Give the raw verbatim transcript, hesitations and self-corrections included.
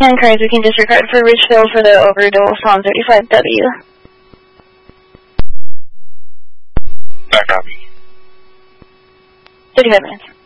And cars we can disregard for Richfield for the overdose on thirty-five W. Back copy. thirty-five minutes.